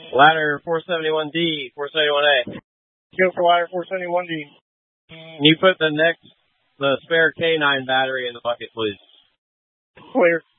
Ladder 471D, 471A. Go for ladder 471D. Can you put the spare K9 battery in the bucket, please? Clear.